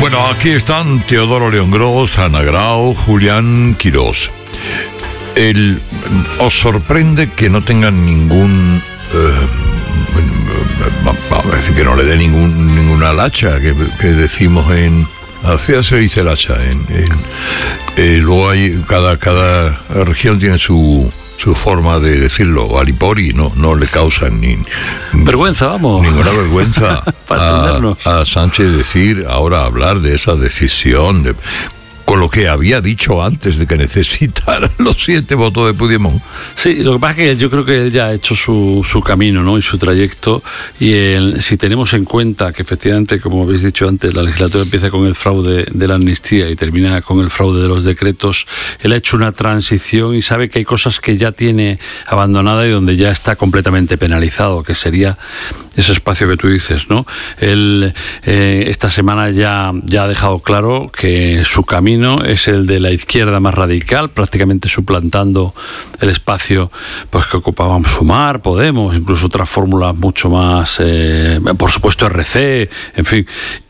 Bueno, aquí están Teodoro León Gros, Ana Grau, Julián Quirós. ¿Os sorprende que no tengan ningún... vamos a decir que no le dé ninguna lacha, que decimos en... Así se dice el hacha. Luego hay cada región tiene su forma de decirlo. Alipori no le causan vergüenza, vamos. Ninguna vergüenza a Sánchez hablar de esa decisión. Con lo que había dicho antes de que necesitara los 7 votos de Puigdemont. Sí, lo que pasa es que yo creo que él ya ha hecho su camino, ¿no? Y su trayecto, y si tenemos en cuenta que efectivamente, como habéis dicho antes, la legislatura empieza con el fraude de la amnistía y termina con el fraude de los decretos, él ha hecho una transición y sabe que hay cosas que ya tiene abandonada y donde ya está completamente penalizado, que sería ese espacio que tú dices, ¿no? Él esta semana ya ha dejado claro que su camino es el de la izquierda más radical, prácticamente suplantando el espacio pues que ocupaban Sumar, Podemos, incluso otras fórmulas mucho más, por supuesto RC, en fin.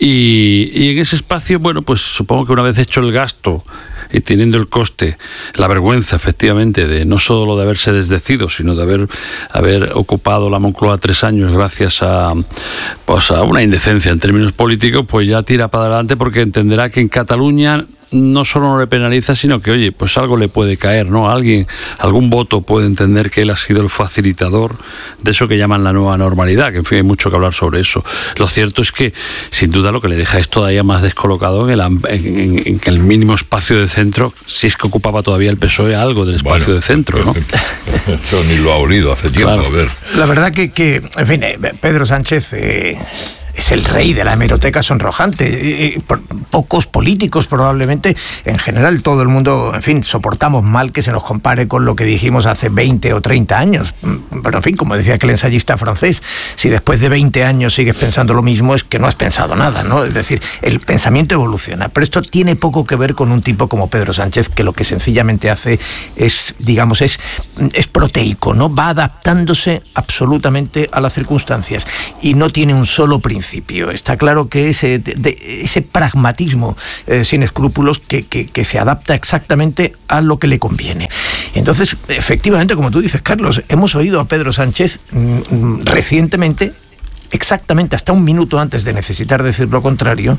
Y en ese espacio, bueno, pues supongo que una vez hecho el gasto y teniendo el coste, la vergüenza efectivamente de no solo de haberse desdecido, sino de haber ocupado la Moncloa 3 años gracias a una indecencia en términos políticos, pues ya tira para adelante porque entenderá que en Cataluña no solo no le penaliza, sino que, oye, pues algo le puede caer, ¿no? Algún voto puede entender que él ha sido el facilitador de eso que llaman la nueva normalidad, que en fin hay mucho que hablar sobre eso. Lo cierto es que, sin duda, lo que le deja es todavía más descolocado en el mínimo espacio de centro, si es que ocupaba todavía el PSOE algo del espacio de centro, ¿no? Eso ni lo ha olido hace tiempo, claro. A ver. La verdad que en fin, Pedro Sánchez... es el rey de la hemeroteca sonrojante. Pocos políticos probablemente, en general todo el mundo, en fin, soportamos mal que se nos compare con lo que dijimos hace 20 o 30 años. Pero en fin, como decía aquel ensayista francés, si después de 20 años sigues pensando lo mismo es que no has pensado nada, ¿no? Es decir, el pensamiento evoluciona. Pero esto tiene poco que ver con un tipo como Pedro Sánchez, que lo que sencillamente hace es, digamos, es proteico, ¿no? Va adaptándose absolutamente a las circunstancias y no tiene un solo principio. Está claro que ese pragmatismo sin escrúpulos que se adapta exactamente a lo que le conviene. Entonces, efectivamente, como tú dices, Carlos, hemos oído a Pedro Sánchez recientemente, exactamente hasta un minuto antes de necesitar decir lo contrario,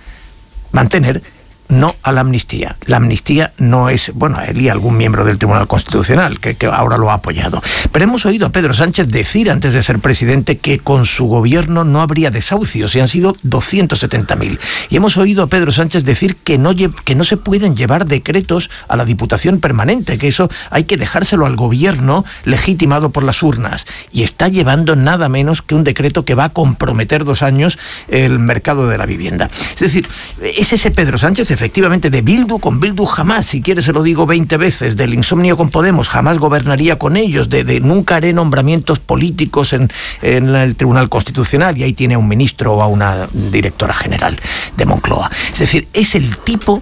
mantener no a la amnistía. La amnistía no es, bueno, a él y a algún miembro del Tribunal Constitucional, que ahora lo ha apoyado. Pero hemos oído a Pedro Sánchez decir antes de ser presidente que con su gobierno no habría desahucios, y han sido 270.000. Y hemos oído a Pedro Sánchez decir que no se pueden llevar decretos a la Diputación Permanente, que eso hay que dejárselo al gobierno legitimado por las urnas. Y está llevando nada menos que un decreto que va a comprometer 2 años el mercado de la vivienda. Es decir, es ese Pedro Sánchez, efectivamente, de Bildu. Con Bildu jamás, si quieres se lo digo 20 veces, del insomnio con Podemos, jamás gobernaría con ellos, de nunca haré nombramientos políticos en el Tribunal Constitucional, y ahí tiene a un ministro o a una directora general de Moncloa. Es decir, es el tipo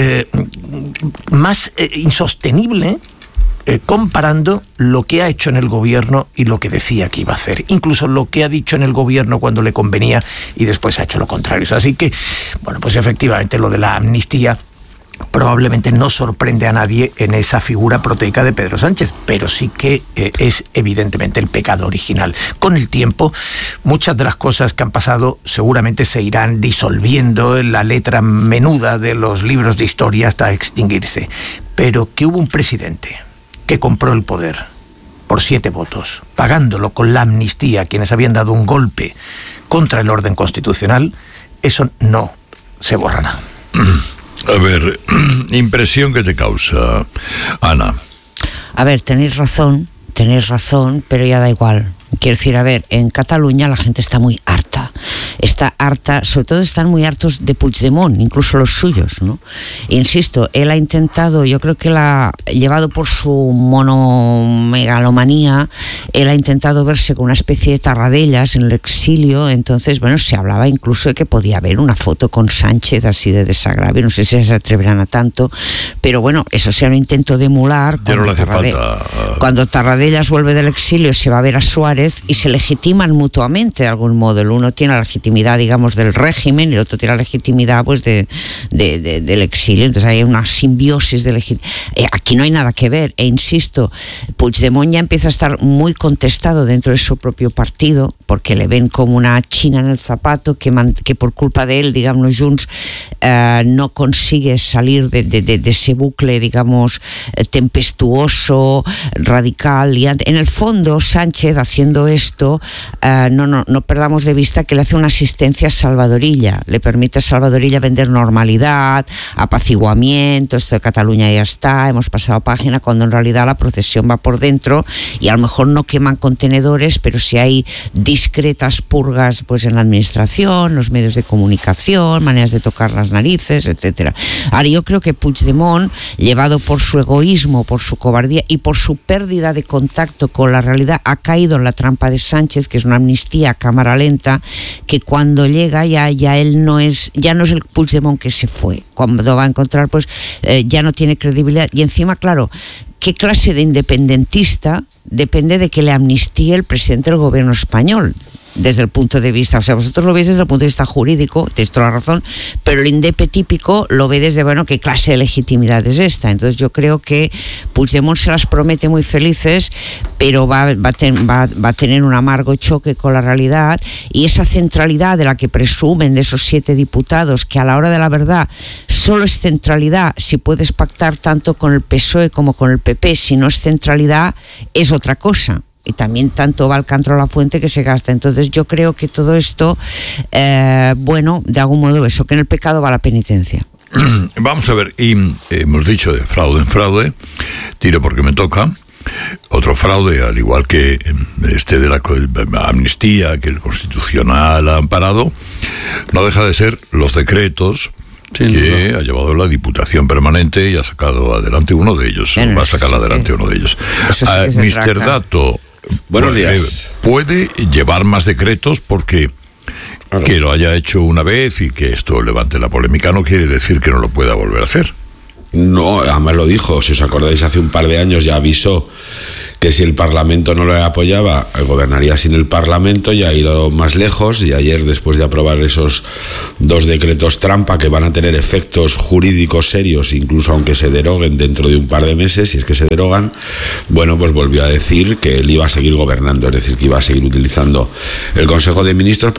más insostenible comparando lo que ha hecho en el gobierno y lo que decía que iba a hacer, incluso lo que ha dicho en el gobierno cuando le convenía y después ha hecho lo contrario. Así que, bueno, pues efectivamente lo de la amnistía probablemente no sorprende a nadie en esa figura proteica de Pedro Sánchez, pero sí que es evidentemente el pecado original. Con el tiempo, muchas de las cosas que han pasado seguramente se irán disolviendo en la letra menuda de los libros de historia hasta extinguirse, pero que hubo un presidente que compró el poder por 7 votos, pagándolo con la amnistía a quienes habían dado un golpe contra el orden constitucional, eso no se borrará. A ver, impresión que te causa, Ana. A ver, tenéis razón, pero ya da igual. Quiero decir, a ver, en Cataluña la gente está muy harta, sobre todo están muy hartos de Puigdemont, incluso los suyos, ¿no? Insisto, él ha intentado, yo creo que llevado por su monomegalomanía, él ha intentado verse con una especie de Tarradellas en el exilio. Entonces, bueno, se hablaba incluso de que podía haber una foto con Sánchez así de desagravio, no sé si se atreverán a tanto, pero bueno, eso sea un intento de emular. Ya no le hace falta. Cuando Tarradellas vuelve del exilio se va a ver a Suárez y se legitiman mutuamente de algún modo. El uno tiene la legitimidad, digamos, del régimen, y el otro tiene la legitimidad, pues, del exilio. Entonces hay una simbiosis de aquí no hay nada que ver, e insisto, Puigdemont ya empieza a estar muy contestado dentro de su propio partido, porque le ven como una china en el zapato, que por culpa de él, digamos, Junts no consigue salir de ese bucle, digamos, tempestuoso, radical. Y en el fondo, Sánchez, haciendo esto, no perdamos de vista que le hace una asistencia a Salvadorilla, le permite a Salvadorilla vender normalidad, apaciguamiento, esto de Cataluña ya está, hemos pasado página, cuando en realidad la procesión va por dentro, y a lo mejor no queman contenedores, pero sí hay discretas purgas, pues, en la administración, los medios de comunicación, maneras de tocar las narices, etcétera. Ahora, yo creo que Puigdemont, llevado por su egoísmo, por su cobardía y por su pérdida de contacto con la realidad, ha caído en la trampa de Sánchez, que es una amnistía a cámara lenta, que cuando llega ya él no es el Puigdemont que se fue. Cuando va a encontrar, pues, ya no tiene credibilidad. Y encima, claro, ¿qué clase de independentista depende de que le amnistíe el presidente del gobierno español? Desde el punto de vista, o sea, vosotros lo veis desde el punto de vista jurídico, tenéis toda la razón, pero el indepe típico lo ve desde, bueno, ¿qué clase de legitimidad es esta? Entonces yo creo que Puigdemont se las promete muy felices, pero va a tener un amargo choque con la realidad, y esa centralidad de la que presumen de esos 7 diputados, que a la hora de la verdad solo es centralidad si puedes pactar tanto con el PSOE como con el PP, si no es centralidad es otra cosa. Y también tanto va al canto a la fuente que se gasta. Entonces yo creo que todo esto, bueno, de algún modo eso, que en el pecado va la penitencia. Vamos a ver, y hemos dicho de fraude en fraude, tiro porque me toca. Otro fraude, al igual que este de la amnistía que el Constitucional ha amparado, no deja de ser los decretos que ha llevado la Diputación Permanente y ha sacado adelante uno de ellos. Va a sacar adelante uno de ellos. Mr. Dato, buenos días. ¿Puede llevar más decretos? Porque que lo haya hecho una vez y que esto levante la polémica no quiere decir que no lo pueda volver a hacer. No, además lo dijo, si os acordáis, hace un par de años ya avisó que si el Parlamento no lo apoyaba, gobernaría sin el Parlamento, y ha ido más lejos, y ayer, después de aprobar esos 2 decretos trampa que van a tener efectos jurídicos serios, incluso aunque se deroguen dentro de un par de meses, si es que se derogan, bueno, pues volvió a decir que él iba a seguir gobernando, es decir, que iba a seguir utilizando el Consejo de Ministros